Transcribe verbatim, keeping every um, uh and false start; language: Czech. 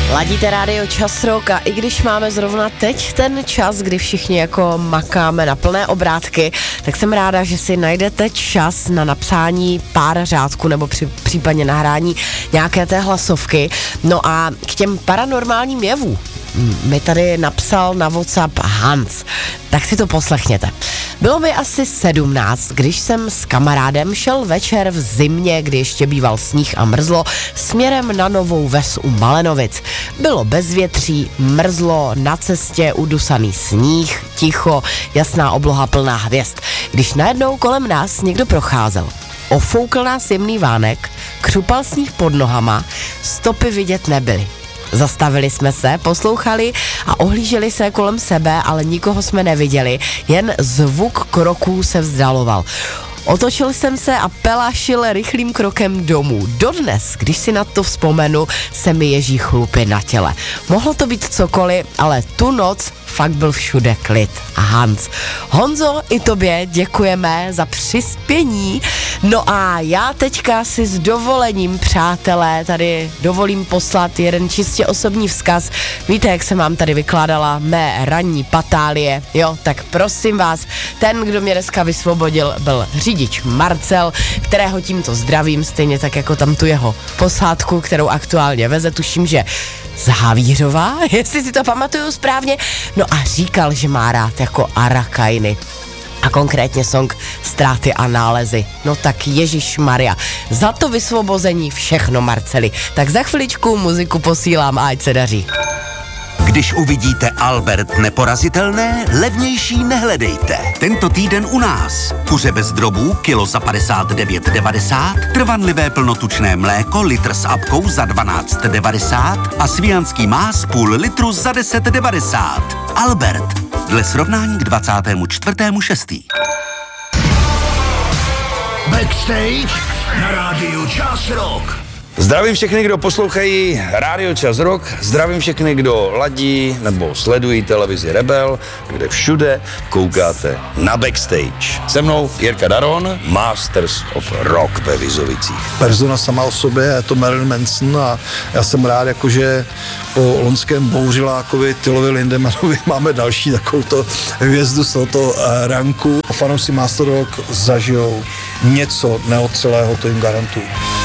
Ladíte rádio Čas Rock a i když máme zrovna teď ten čas, kdy všichni jako makáme na plné obrátky, tak jsem ráda, že si najdete čas na napsání pár řádků nebo při, případně nahrání nějaké té hlasovky. No a k těm paranormálním jevům mi tady napsal na WhatsApp Hans, tak si to poslechněte. Bylo mi asi sedmnáct, když jsem s kamarádem šel večer v zimě, kdy ještě býval sníh a mrzlo, směrem na Novou Ves u Malenovic. Bylo bezvětří, mrzlo, na cestě udusaný sníh, ticho, jasná obloha plná hvězd. Když najednou kolem nás někdo procházel, ofoukl nás jemný vánek, křupal sníh pod nohama, stopy vidět nebyly. Zastavili jsme se, poslouchali a ohlíželi se kolem sebe, ale nikoho jsme neviděli, jen zvuk kroků se vzdaloval. Otočil jsem se a pelašil rychlým krokem domů. Dodnes, když si na to vzpomenu, se mi ježí chlupy na těle. Mohlo to být cokoliv, ale tu noc fakt byl všude klid. Hans. Honzo, i tobě děkujeme za přispění. No a já teďka si s dovolením, přátelé, tady dovolím poslat jeden čistě osobní vzkaz. Víte, jak jsem vám tady vykládala mé ranní patálie? Jo, tak prosím vás, ten, kdo mě dneska vysvobodil, byl řidič Marcel, kterého tímto zdravím, stejně tak jako tam tu jeho posádku, kterou aktuálně veze, tuším, že z Havířova, jestli si to pamatuju správně. No a říkal, že má rád jako Arakajny. A konkrétně song Ztráty a nálezy. No tak ježišmarja, za to vysvobození všechno, Marceli. Tak za chviličku muziku posílám a ať se daří. Když uvidíte Albert neporazitelné, levnější nehledejte. Tento týden u nás. Kuře bez drobů, kilo za padesát devět devadesát, trvanlivé plnotučné mléko, litr s apkou za dvanáct devadesát a svijanský más půl litru za deset devadesát. Albert, dle srovnání k dvacátému čtvrtému šestý Backstage na rádiu Čas Rock. Zdravím všechny, kdo poslouchají Rádio Čas Rock, zdravím všechny, kdo ladí nebo sledují televizi Rebel, kde všude koukáte na Backstage. Se mnou Jirka Daron, Masters of Rock ve Vizovicích. Persona sama o sobě, je to Marilyn Manson a já jsem rád, jakože po loňském bouřilákovi Tylovi Lindemanovi máme další takovouto hvězdu z tohoto ranku. Fanoušci Master Rock zažijou něco neotřelého, to jim garantuju.